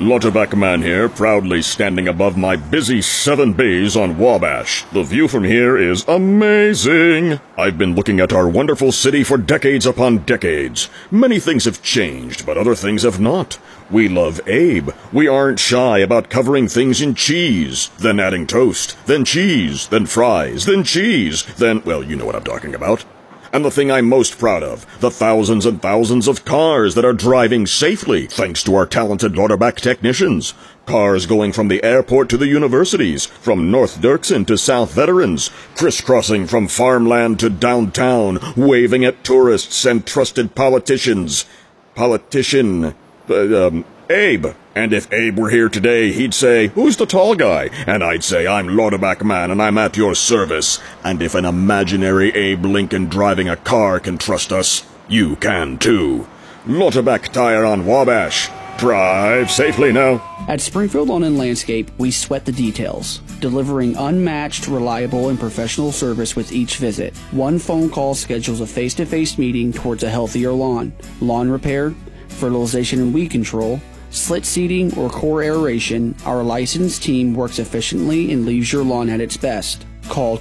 Lauterbach Man here, proudly standing above my busy 7 bays on Wabash. The view from here is amazing. I've been looking at our wonderful city for decades upon decades. Many things have changed, but other things have not. We love Abe. We aren't shy about covering things in cheese, then adding toast, then cheese, then fries, then cheese, then, well, you know what I'm talking about. And the thing I'm most proud of, the thousands and thousands of cars that are driving safely thanks to our talented Lauterbach technicians. Cars going from the airport to the universities, from North Dirksen to South Veterans, crisscrossing from farmland to downtown, waving at tourists and trusted politicians. Abe. And if Abe were here today, he'd say, "Who's the tall guy?" And I'd say, "I'm Lauterbach Man, and I'm at your service." And if an imaginary Abe Lincoln driving a car can trust us, you can too. Lauterbach Tire on Wabash. Drive safely now. At Springfield Lawn and Landscape, we sweat the details, delivering unmatched, reliable, and professional service with each visit. One phone call schedules a face-to-face meeting towards a healthier lawn. Lawn repair, fertilization and weed control, slit seeding, or core aeration, our licensed team works efficiently and leaves your lawn at its best. Call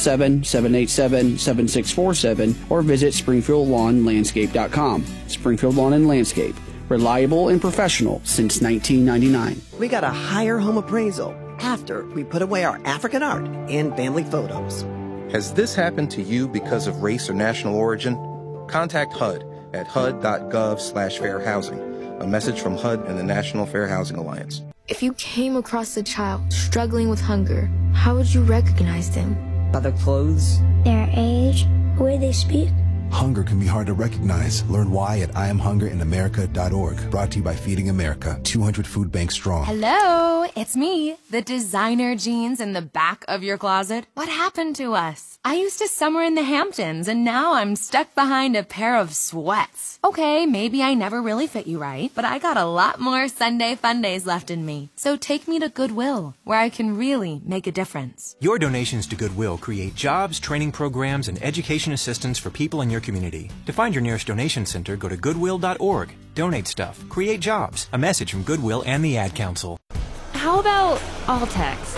217-787-7647 or visit SpringfieldLawnLandscape.com. Springfield Lawn and Landscape, reliable and professional since 1999. We got a higher home appraisal after we put away our African art and family photos. Has this happened to you because of race or national origin? Contact HUD at hud.gov/fair housing. A message from HUD and the National Fair Housing Alliance. If you came across a child struggling with hunger, how would you recognize them? By their clothes, their age, the way they speak. Hunger can be hard to recognize. Learn why at IamHungerInAmerica.org. Brought to you by Feeding America, 200 food banks strong. Hello, it's me, the designer jeans in the back of your closet. What happened to us? I used to summer in the Hamptons, and now I'm stuck behind a pair of sweats. Okay, maybe I never really fit you right, but I got a lot more Sunday fun days left in me. So take me to Goodwill, where I can really make a difference. Your donations to Goodwill create jobs, training programs, and education assistance for people in your community. To find your nearest donation center, go to goodwill.org. Donate stuff. Create jobs. A message from Goodwill and the Ad Council. How about all text?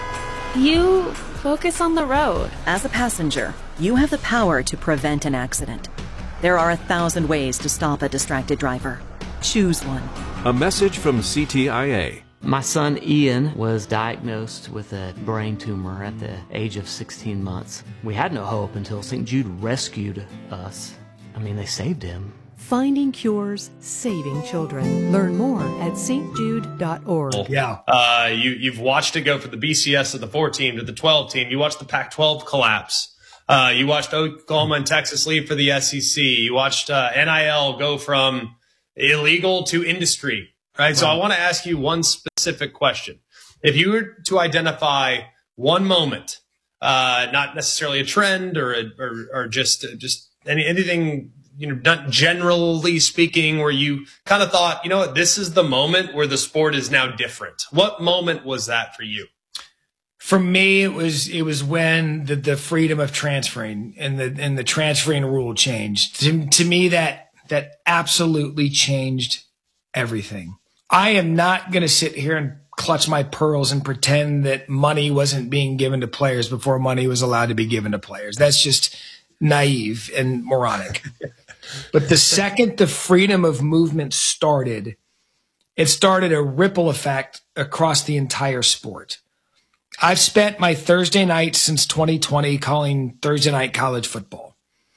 You focus on the road. As a passenger, you have the power to prevent an accident. There are 1,000 ways to stop a distracted driver. Choose one. A message from CTIA. My son Ian was diagnosed with a brain tumor at the age of 16 months. We had no hope until St. Jude rescued us. I mean, they saved him. Finding cures, saving children. Learn more at stjude.org. Yeah. You've watched it go from the BCS to the 14 to the 12 team. You watched the Pac-12 collapse. You watched Oklahoma and Texas leave for the SEC. You watched NIL go from illegal to industry. Right. So I want to ask you one specific question. If you were to identify one moment, not necessarily a trend or just anything, not generally speaking, where you kind of thought, you know what, this is the moment where the sport is now different. What moment was that for you? For me, it was when the freedom of transferring and the transferring rule changed. To me, that absolutely changed everything. I am not going to sit here and clutch my pearls and pretend that money wasn't being given to players before money was allowed to be given to players. That's just naive and moronic. But the second the freedom of movement started, it started a ripple effect across the entire sport. I've spent my Thursday nights since 2020 calling Thursday night college football.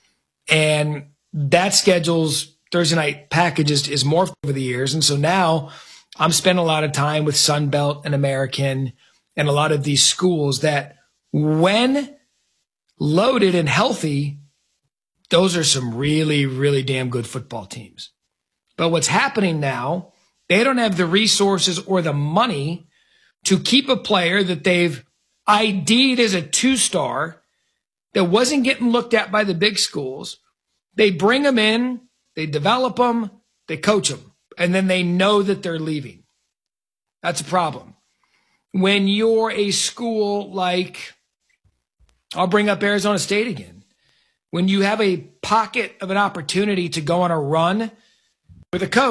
And that schedule's Thursday night packages is morphed over the years. And so now I'm spending a lot of time with Sunbelt and American and a lot of these schools that when loaded and healthy, those are some really, really damn good football teams. But what's happening now, they don't have the resources or the money to keep a player that they've ID'd as a 2-star that wasn't getting looked at by the big schools. They bring them in, they develop them, they coach them, and then they know that they're leaving. That's a problem. When you're a school like, I'll bring up Arizona State again, when you have a pocket of an opportunity to go on a run with a coach,